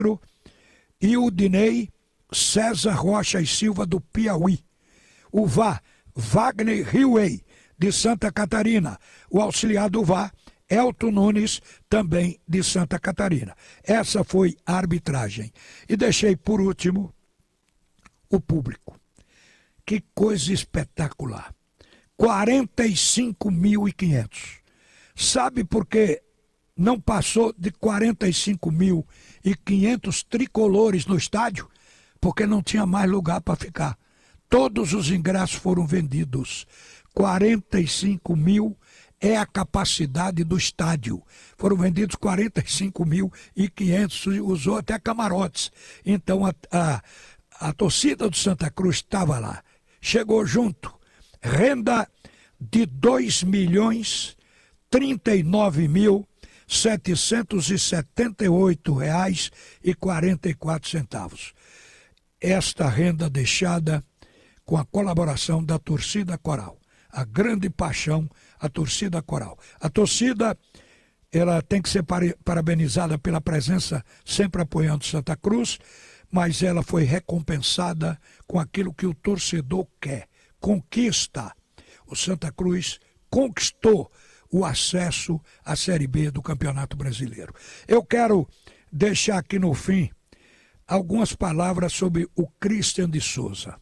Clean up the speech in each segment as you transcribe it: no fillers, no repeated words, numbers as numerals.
e o Dinei César Rocha e Silva, do Piauí. O VAR, Wagner Riway, de Santa Catarina. O auxiliar do VAR, Elton Nunes, também de Santa Catarina. Essa foi a arbitragem. E deixei por último o público. Que coisa espetacular. 45.500. Sabe por que não passou de 45.500 tricolores no estádio? Porque não tinha mais lugar para ficar. Todos os ingressos foram vendidos. 45.000 é a capacidade do estádio. Foram vendidos 45.500, usou até camarotes. Então a torcida do Santa Cruz estava lá. Chegou junto. Renda de R$2.039.778,44. Esta renda deixada com a colaboração da torcida coral. A grande paixão, a torcida coral. A torcida, ela tem que ser parabenizada pela presença, sempre apoiando Santa Cruz, mas ela foi recompensada com aquilo que o torcedor quer. Conquista. O Santa Cruz conquistou o acesso à Série B do Campeonato Brasileiro. Eu quero deixar aqui no fim algumas palavras sobre o Christian de Souza.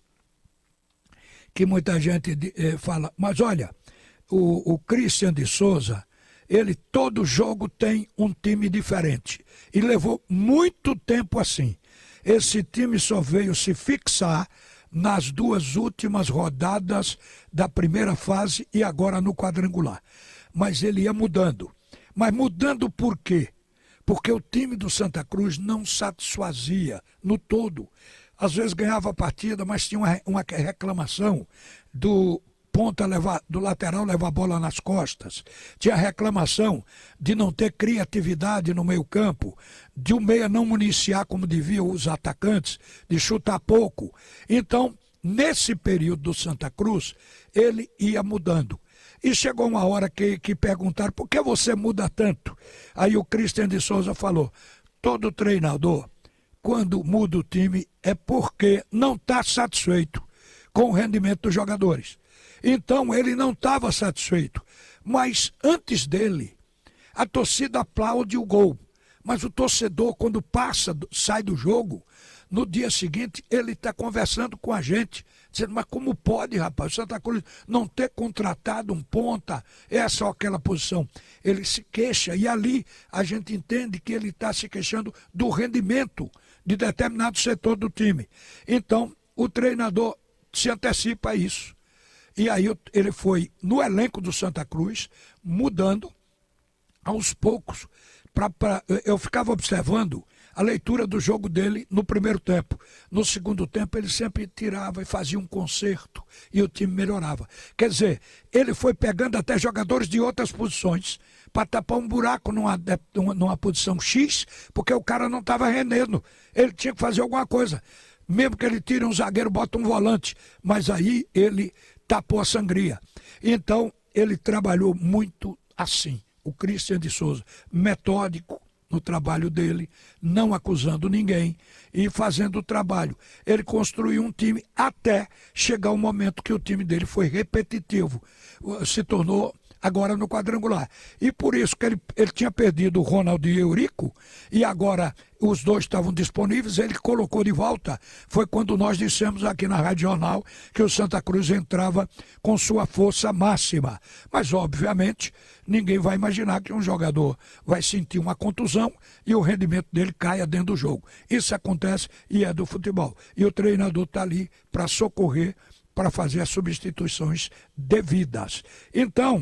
Que muita gente fala, mas olha, o Christian de Souza, ele todo jogo tem um time diferente. E levou muito tempo assim. Esse time só veio se fixar nas duas últimas rodadas da primeira fase e agora no quadrangular. Mas ele ia mudando. Mas mudando por quê? Porque o time do Santa Cruz não satisfazia no todo. Às vezes ganhava a partida, mas tinha uma reclamação do ponta do lateral levar a bola nas costas. Tinha reclamação de não ter criatividade no meio-campo, de o meia não municiar como deviam os atacantes, de chutar pouco. Então, nesse período do Santa Cruz, ele ia mudando. E chegou uma hora que perguntaram, por que você muda tanto? Aí o Christian de Souza falou, todo treinador, quando muda o time, é porque não está satisfeito com o rendimento dos jogadores. Então ele não estava satisfeito. Mas antes dele, a torcida aplaude o gol. Mas o torcedor, quando sai do jogo, no dia seguinte, ele está conversando com a gente, dizendo, mas como pode, rapaz, o Santa Cruz não ter contratado um ponta, essa ou aquela posição. Ele se queixa e ali a gente entende que ele está se queixando do rendimento de determinado setor do time. Então, o treinador se antecipa a isso. E aí ele foi no elenco do Santa Cruz, mudando aos poucos. Eu ficava observando a leitura do jogo dele no primeiro tempo. No segundo tempo ele sempre tirava e fazia um conserto e o time melhorava. Quer dizer, ele foi pegando até jogadores de outras posições para tapar um buraco numa posição X, porque o cara não estava rendendo. Ele tinha que fazer alguma coisa. Mesmo que ele tire um zagueiro, bota um volante. Mas aí ele tapou a sangria. Então ele trabalhou muito assim. O Christian de Souza, metódico no trabalho dele, não acusando ninguém e fazendo o trabalho. Ele construiu um time até chegar o momento que o time dele foi repetitivo, se tornou agora no quadrangular. E por isso que ele tinha perdido o Ronaldo e o Eurico, e agora os dois estavam disponíveis, ele colocou de volta. Foi quando nós dissemos aqui na Rádio Jornal que o Santa Cruz entrava com sua força máxima. Mas, obviamente, ninguém vai imaginar que um jogador vai sentir uma contusão e o rendimento dele caia dentro do jogo. Isso acontece e é do futebol. E o treinador está ali para socorrer, para fazer as substituições devidas. Então,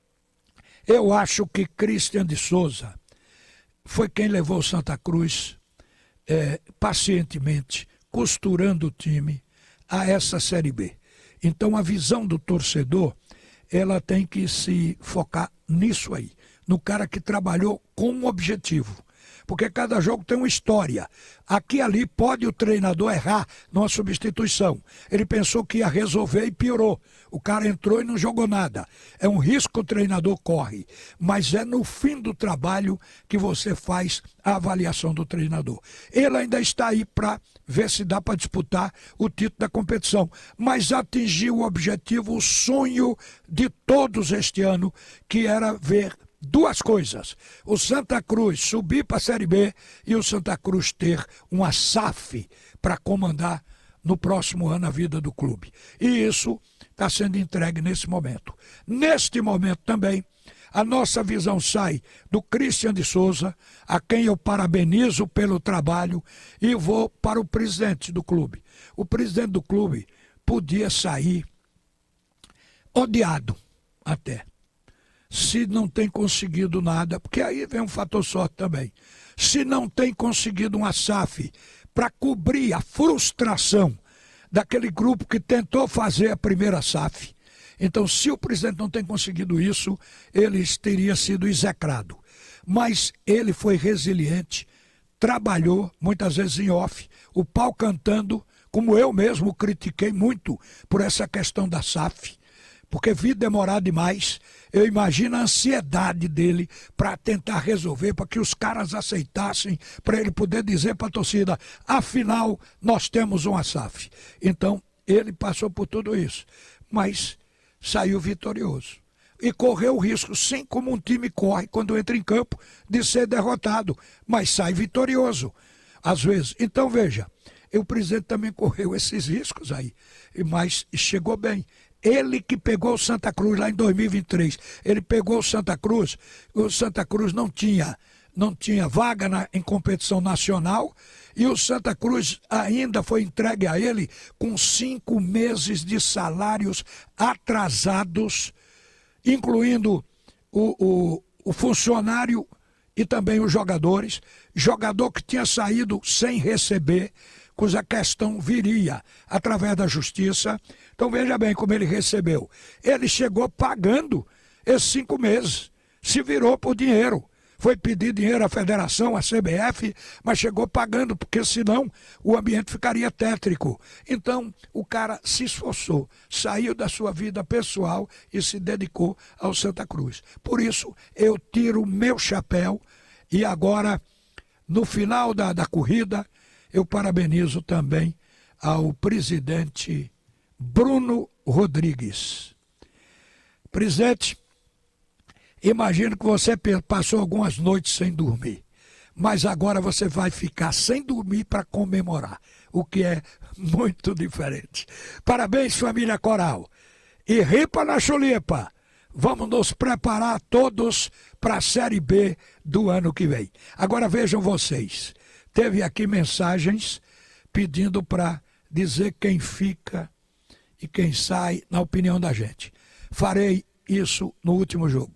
eu acho que Christian de Souza foi quem levou o Santa Cruz pacientemente, costurando o time a essa Série B. Então a visão do torcedor, ela tem que se focar nisso aí, no cara que trabalhou com um objetivo. porque cada jogo tem uma história. Aqui e ali pode o treinador errar numa substituição. Ele pensou que ia resolver e piorou. O cara entrou e não jogou nada. É um risco que o treinador corre, mas é no fim do trabalho que você faz a avaliação do treinador. Ele ainda está aí para ver se dá para disputar o título da competição, mas atingiu o objetivo, o sonho de todos este ano, que era ver duas coisas: o Santa Cruz subir para a Série B e o Santa Cruz ter uma SAF para comandar no próximo ano a vida do clube. E isso está sendo entregue nesse momento. Neste momento também, a nossa visão sai do Christian de Souza, a quem eu parabenizo pelo trabalho, e vou para o presidente do clube. O presidente do clube podia sair odiado até, se não tem conseguido nada, porque aí vem um fator sorte também. Se não tem conseguido uma SAF para cobrir a frustração daquele grupo que tentou fazer a primeira SAF. Então, se o presidente não tem conseguido isso, ele teria sido execrado. Mas ele foi resiliente, trabalhou, muitas vezes em off, o pau cantando, como eu mesmo critiquei muito por essa questão da SAF, porque vi demorar demais. Eu imagino a ansiedade dele para tentar resolver, para que os caras aceitassem, para ele poder dizer para a torcida: afinal, nós temos uma SAF. Então, ele passou por tudo isso, mas saiu vitorioso. E correu o risco, sim, como um time corre quando entra em campo, de ser derrotado, mas sai vitorioso, às vezes. Então, veja, o presidente também correu esses riscos aí, mas chegou bem. Ele que pegou o Santa Cruz lá em 2023, ele pegou o Santa Cruz não tinha vaga em competição nacional, e o Santa Cruz ainda foi entregue a ele com 5 meses de salários atrasados, incluindo o funcionário e também os jogadores. Jogador que tinha saído sem receber, cuja questão viria através da justiça. Então veja bem como ele recebeu. Ele chegou pagando esses 5 meses, se virou por dinheiro. Foi pedir dinheiro à federação, à CBF, mas chegou pagando, porque senão o ambiente ficaria tétrico. Então o cara se esforçou, saiu da sua vida pessoal e se dedicou ao Santa Cruz. Por isso eu tiro o meu chapéu, e agora, no final da corrida, eu parabenizo também ao presidente Bruno Rodrigues. Presidente, imagino que você passou algumas noites sem dormir, mas agora você vai ficar sem dormir para comemorar, o que é muito diferente. Parabéns, família Coral. E ripa na chulipa. Vamos nos preparar todos para a Série B do ano que vem. Agora vejam vocês. Teve aqui mensagens pedindo para dizer quem fica e quem sai, na opinião da gente. Farei isso no último jogo.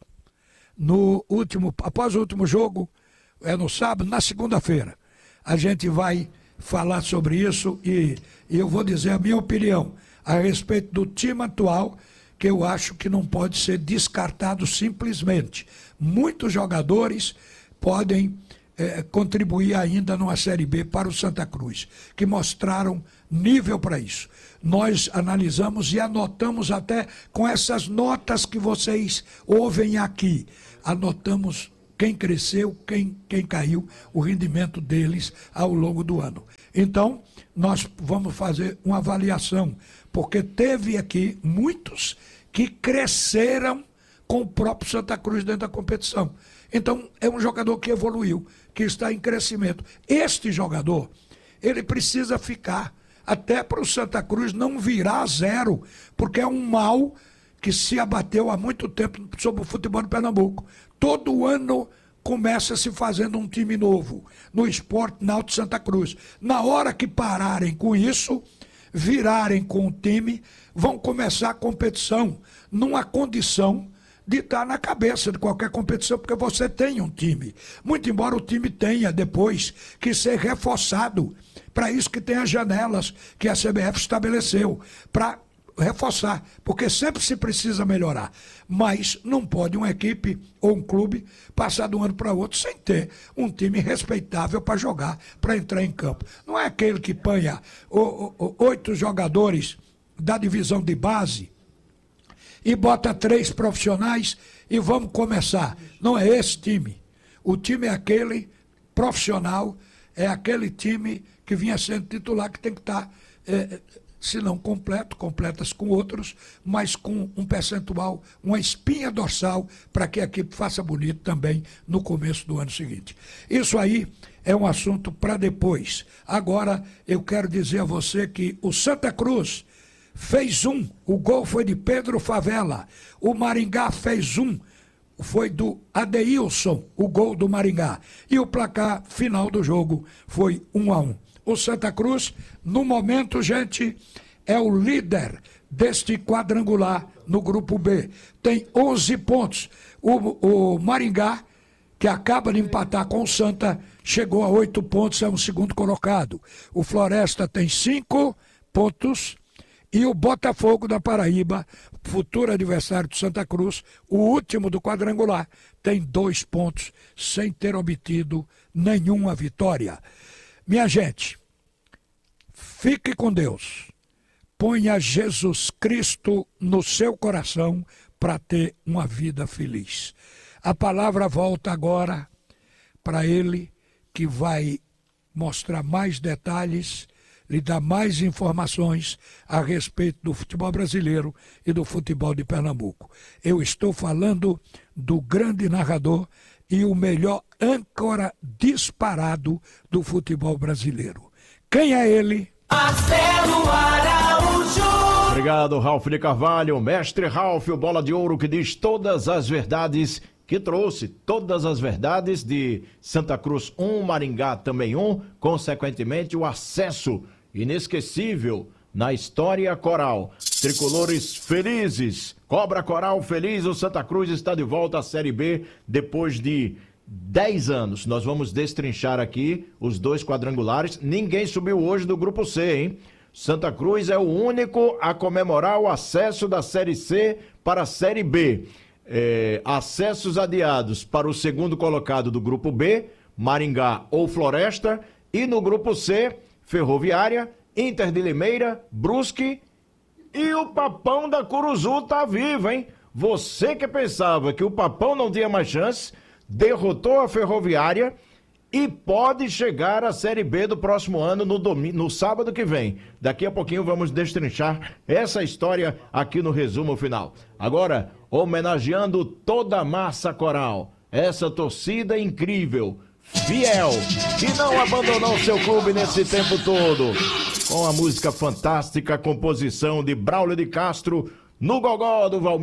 Após o último jogo, no sábado, na segunda-feira, a gente vai falar sobre isso, e eu vou dizer a minha opinião a respeito do time atual, que eu acho que não pode ser descartado simplesmente. Muitos jogadores podem contribuir ainda numa Série B para o Santa Cruz, que mostraram nível para isso. Nós analisamos e anotamos até com essas notas que vocês ouvem aqui. Anotamos quem cresceu, quem caiu, o rendimento deles ao longo do ano. Então, nós vamos fazer uma avaliação, porque teve aqui muitos que cresceram com o próprio Santa Cruz dentro da competição. Então, é um jogador que evoluiu, que está em crescimento. Este jogador, ele precisa ficar, até para o Santa Cruz não virar 0, porque é um mal que se abateu há muito tempo sobre o futebol de Pernambuco. Todo ano começa se fazendo um time novo no Esporte Náutico Santa Cruz. Na hora que pararem com isso, virarem com o time, vão começar a competição numa condição de estar na cabeça de qualquer competição, porque você tem um time. Muito embora o time tenha depois que ser reforçado. Para isso que tem as janelas que a CBF estabeleceu, para reforçar, porque sempre se precisa melhorar. Mas não pode uma equipe ou um clube passar de um ano para outro sem ter um time respeitável para jogar, para entrar em campo. Não é aquele que panha 8 jogadores da divisão de base e bota 3 profissionais e vamos começar. Não é esse time. O time é aquele profissional, é aquele time que vinha sendo titular, que tem que estar, se não completo, completa-se com outros, mas com um percentual, uma espinha dorsal, para que a equipe faça bonito também no começo do ano seguinte. Isso aí é um assunto para depois. Agora, eu quero dizer a você que o Santa Cruz fez um, o gol foi de Pedro Favela. O Maringá fez um, foi do Adeilson, o gol do Maringá. E o placar final do jogo foi 1-1. O Santa Cruz, no momento, gente, é o líder deste quadrangular no grupo B. Tem 11 pontos. O Maringá, que acaba de empatar com o Santa, chegou a 8 pontos, é um segundo colocado. O Floresta tem 5 pontos. E o Botafogo da Paraíba, futuro adversário do Santa Cruz, o último do quadrangular, tem 2 pontos, sem ter obtido nenhuma vitória. Minha gente, fique com Deus. Ponha Jesus Cristo no seu coração para ter uma vida feliz. A palavra volta agora para ele, que vai mostrar mais detalhes, lhe dar mais informações a respeito do futebol brasileiro e do futebol de Pernambuco. Eu estou falando do grande narrador e o melhor âncora disparado do futebol brasileiro. Quem é ele? Marcelo Araújo. Obrigado, Ralf de Carvalho. Mestre Ralf, o bola de ouro que diz todas as verdades, que trouxe todas as verdades de Santa Cruz 1, Maringá também 1, consequentemente o acesso inesquecível na história coral. Tricolores felizes, Cobra Coral feliz, o Santa Cruz está de volta à Série B depois de 10 anos. Nós vamos destrinchar aqui os 2 quadrangulares. Ninguém subiu hoje do grupo C, hein? Santa Cruz é o único a comemorar o acesso da Série C para a Série B. Acessos adiados para o segundo colocado do grupo B, Maringá ou Floresta, e no grupo C, Ferroviária, Inter de Limeira, Brusque e o Papão da Curuzu tá vivo, hein? Você que pensava que o Papão não tinha mais chance, derrotou a Ferroviária e pode chegar à Série B do próximo ano no sábado que vem. Daqui a pouquinho vamos destrinchar essa história aqui no resumo final. Agora, homenageando toda a massa coral, essa torcida incrível, fiel, que não abandonou seu clube nesse tempo todo, com a música fantástica, a composição de Braulio de Castro, no gogó do Valmir.